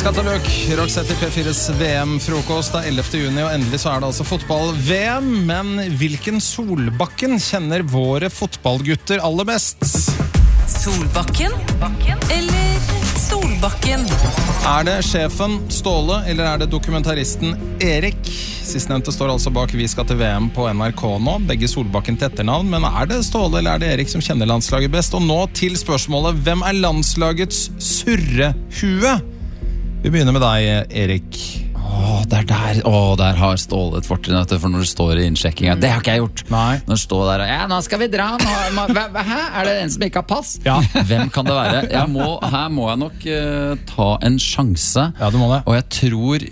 Skatteløk, Roxette P4s VM-frokost. Det 11. juni, og endelig så det altså fotball-VM. Men hvilken Solbakken kjenner våre fotballgutter aller best? Solbakken eller Solbakken? Det sjefen Ståle, eller det dokumentaristen Erik? Sistnevnte står altså bak Vi skal til VM på NRK nå. Begge Solbakken til etternavn, men det Ståle eller det Erik som kjenner landslaget best? Og nå til spørsmålet, hvem landslagets surrehue? Vi begynner med deg, Erik. Der har Ståle et fortrinn, for når det står i innsjekkinga. Det har ikke jeg gjort. Nei. Når det står der, nå skal vi dra. Hæ? Det en som ikke har pass? Ja. Hvem kan det være? Her må jeg nok ta en sjanse. Ja, du må det. Og jeg tror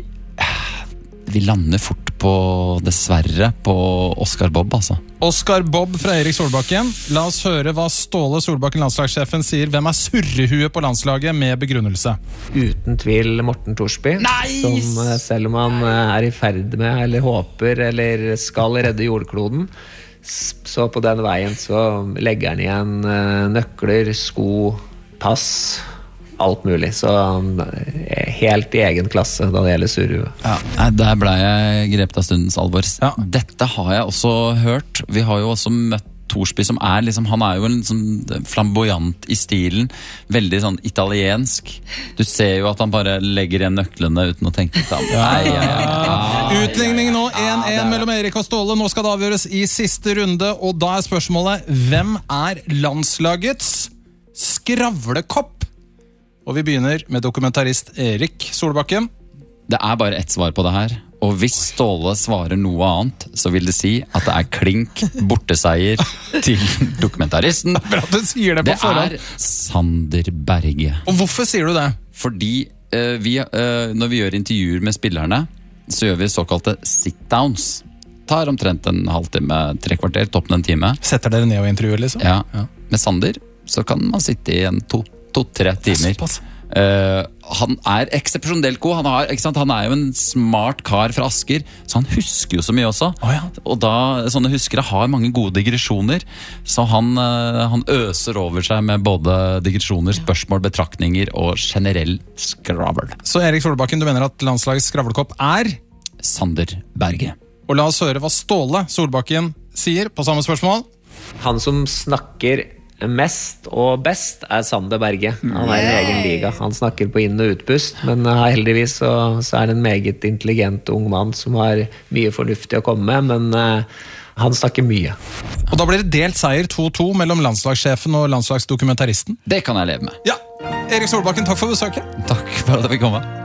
vi lander fort på, dessverre, på Oscar Bob, altså. Oscar Bob fra Erik Solbakken. La oss høre hva Ståle Solbakken, landslagssjefen, sier. Hvem surrehue på landslaget med begrunnelse? Uten tvil Morten Thorsby, som selv om han i ferd med, eller håper, eller skal redde jordkloden, så på den veien så legger han igjen nøkler, sko, pass, alt mulig, så helt i egen klasse da det gjelder surrehue. Ja, der ble jeg grepet av stundens alvor. Ja. Dette har jeg også hørt. Vi har jo også møtt Thorsby, som liksom, han jo en sånn flamboyant i stilen, veldig sånn italiensk. Du ser jo at han bare legger igjen nøklene uten å tenke seg om. Utligning nå, 1-1 mellom Erik og Ståle. Nå skal det avgjøres i siste runde, og da spørsmålet, hvem landslagets skravlekopp? Og vi begynner med dokumentarist Erik Solbakken. Det bare ett svar på det her. Og hvis Ståle svarer noe annet, så vil det si at det klink borteseier til dokumentaristen. Bra at du sier det på forhånd. Det Sander Berge. Og hvorfor sier du det? Fordi når vi gjør intervjuer med spillerne, så gjør vi såkalte sit-downs. Tar omtrent en halvtime, 3 kvarter, toppen en time. Setter dere ned og intervjuer, liksom? Ja. Med Sander så kan man sitte i 2-3 timer. Han eksepsjonelt god. Han jo en smart kar fra Asker, så han husker jo så mye også. Og da, sånne huskere har mange gode digresjoner, så han øser over seg med både digresjoner, spørsmål, betraktninger og generell skravl. Så Erik Solbakken, du mener at landslagets skravlekopp Sander Berge. Og la oss høre hva Ståle Solbakken sier på samme spørsmål. Han som snakker mest og best Sander Berge. Han i en egen liga. Han snakker på inn- og utpust, men heldigvis så det en meget intelligent ung mann som har mye fornuftig å komme med, men han snakker mye. Og da blir det delt seier 2-2 mellom landslagssjefen og landslagsdokumentaristen. Det kan jeg leve med. Ja, Erik Solbakken, takk for besøket. Takk for at jeg fikk komme.